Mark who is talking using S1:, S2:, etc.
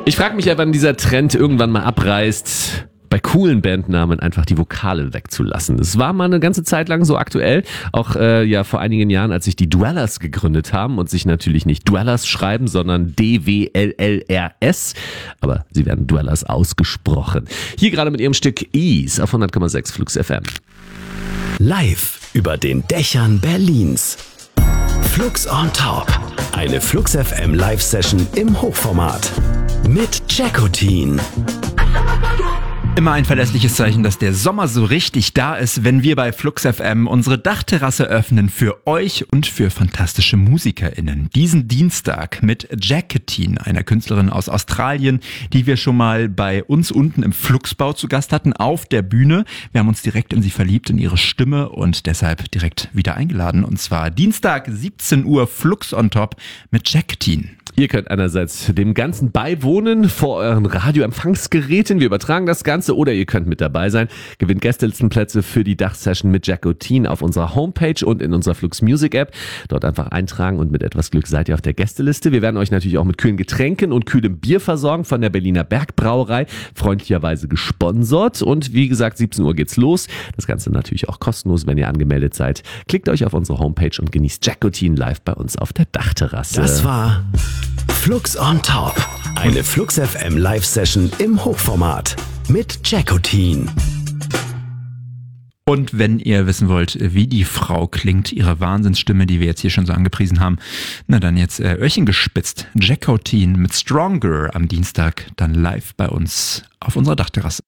S1: Ich frage mich ja, wann dieser Trend irgendwann mal abreißt, bei coolen Bandnamen einfach die Vokale wegzulassen. Es war mal eine ganze Zeit lang so aktuell, auch vor einigen Jahren, als sich die Dwellers gegründet haben und sich natürlich nicht Dwellers schreiben, sondern DWLLRS, aber sie werden Dwellers ausgesprochen. Hier gerade mit ihrem Stück Ease auf 100,6 Flux FM.
S2: Live über den Dächern Berlins. Flux on Top. Eine Flux FM Live-Session im Hochformat. Mit Jackotin.
S3: Immer ein verlässliches Zeichen, dass der Sommer so richtig da ist, wenn wir bei Flux FM unsere Dachterrasse öffnen für euch und für fantastische MusikerInnen. Diesen Dienstag mit Jackotin, einer Künstlerin aus Australien, die wir schon mal bei uns unten im Fluxbau zu Gast hatten, auf der Bühne. Wir haben uns direkt in sie verliebt, in ihre Stimme und deshalb direkt wieder eingeladen. Und zwar Dienstag, 17 Uhr, Flux on Top mit Jackotin.
S1: Ihr könnt einerseits dem Ganzen beiwohnen vor euren Radioempfangsgeräten. Wir übertragen das Ganze oder ihr könnt mit dabei sein. Gewinnt Gästelistenplätze für die Dachsession mit Jackotin auf unserer Homepage und in unserer Flux Music App. Dort einfach eintragen und mit etwas Glück seid ihr auf der Gästeliste. Wir werden euch natürlich auch mit kühlen Getränken und kühlem Bier versorgen von der Berliner Bergbrauerei. Freundlicherweise gesponsert. Und wie gesagt, 17 Uhr geht's los. Das Ganze natürlich auch kostenlos, wenn ihr angemeldet seid. Klickt euch auf unsere Homepage und genießt Jackotin live bei uns auf der Dachterrasse.
S2: Das war Flux on Top. Eine Flux FM Live-Session im Hochformat. Mit Jackotin.
S3: Und wenn ihr wissen wollt, wie die Frau klingt, ihre Wahnsinnsstimme, die wir jetzt hier schon so angepriesen haben, na dann jetzt Öhrchen gespitzt. Jackotin mit Stronger am Dienstag, dann live bei uns auf unserer Dachterrasse.